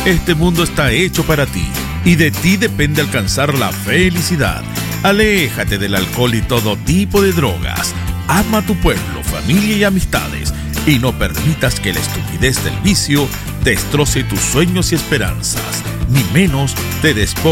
Este mundo está hecho para ti y de ti depende alcanzar la felicidad. Aléjate del alcohol y todo tipo de drogas. Ama a tu pueblo, familia y amistades y no permitas que la estupidez del vicio destroce tus sueños y esperanzas, ni menos te despoje